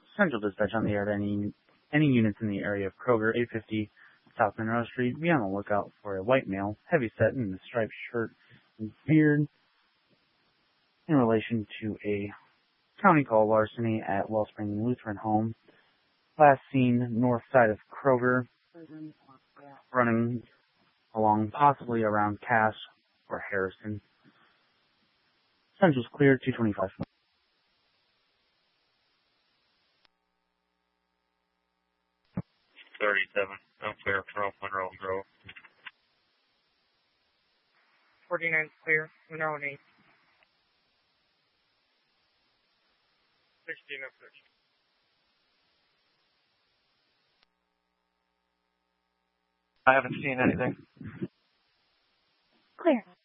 Central dispatch on the air to any units in the area of Kroger, 850 South Monroe Street. Be on the lookout for a white male, heavy set in a striped shirt and beard, in relation to a county call larceny at Wellspring Lutheran Home. Last seen north side of Kroger, running along possibly around Cass or Harrison. Central's clear, 225. 37. Unclear from Monroe Grove. 49 clear, Monroe and 8. 16 up 6. I haven't seen anything. Clear.